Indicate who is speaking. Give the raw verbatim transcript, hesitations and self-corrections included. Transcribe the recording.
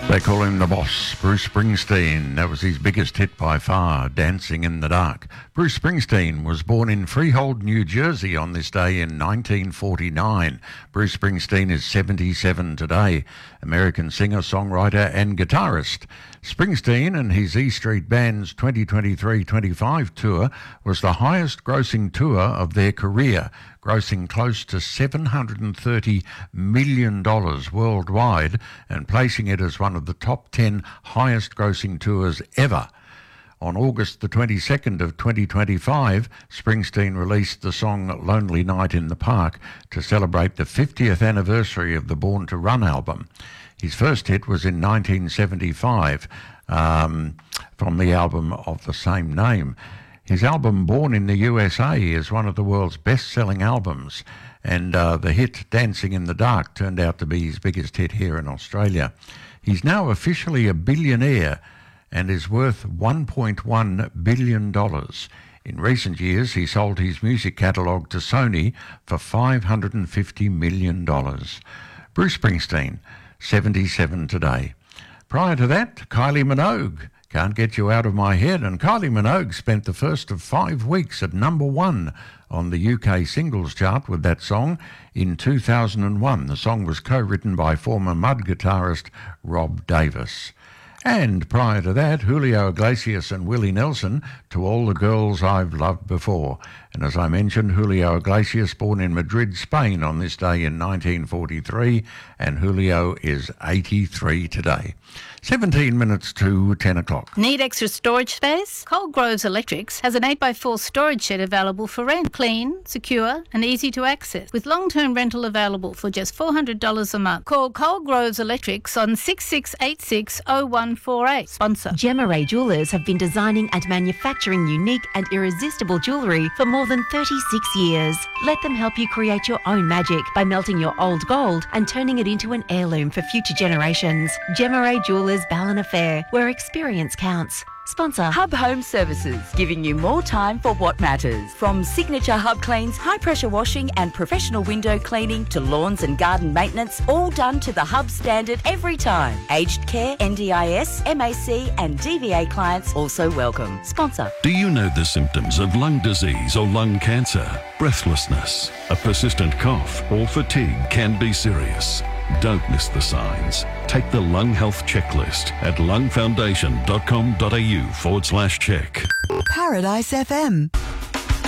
Speaker 1: They call him the boss, Bruce Springsteen. That was his biggest hit by far, Dancing in the Dark. Bruce Springsteen was born in Freehold, New Jersey on this day in nineteen forty-nine. Bruce Springsteen is seventy-seven today, American singer, songwriter and guitarist. Springsteen and his E Street Band's twenty twenty-three twenty-five tour was the highest grossing tour of their career, grossing close to seven hundred thirty million dollars worldwide and placing it as one of the top ten highest grossing tours ever. On August the twenty-second of twenty twenty-five, Springsteen released the song Lonely Night in the Park to celebrate the fiftieth anniversary of the Born to Run album. His first hit was in nineteen seventy-five um, from the album of the same name. His album Born in the U S A is one of the world's best-selling albums, and uh, the hit Dancing in the Dark turned out to be his biggest hit here in Australia. He's now officially a billionaire and is worth one point one billion dollars. In recent years, he sold his music catalogue to Sony for five hundred fifty million dollars. Bruce Springsteen, seventy-seven today. Prior to that, Kylie Minogue, Can't Get You Out of My Head, and Kylie Minogue spent the first of five weeks at number one on the U K singles chart with that song in two thousand one. The song was co-written by former Mud guitarist Rob Davis. And prior to that, Julio Iglesias and Willie Nelson, To All the Girls I've Loved Before. And as I mentioned, Julio Iglesias, born in Madrid, Spain on this day in nineteen forty-three, and Julio is eighty-three today. seventeen minutes to ten o'clock.
Speaker 2: Need extra storage space? Cold Groves Electrics has an eight by four storage shed available for rent. Clean, secure and easy to access, with long-term rental available for just four hundred dollars a month. Call Cold Groves Electrics on six six eight six oh one four eight. Sponsor.
Speaker 3: Gemma Ray Jewellers have been designing and manufacturing unique and irresistible jewellery for more than thirty-six years. Let them help you create your own magic by melting your old gold and turning it into an heirloom for future generations. Gemma Ray Jewellers, Ballina Fair, where experience counts. Sponsor.
Speaker 4: Hub Home Services, giving you more time for what matters. From signature Hub Cleans, high pressure washing and professional window cleaning to lawns and garden maintenance, all done to the Hub standard every time. Aged care, N D I S, M A C and D V A clients also welcome. Sponsor.
Speaker 5: Do you know the symptoms of lung disease or lung cancer? Breathlessness, a persistent cough or fatigue can be serious. Don't miss the signs. Take the Lung Health Checklist at lungfoundation.com.au forward slash check.
Speaker 6: Paradise F M.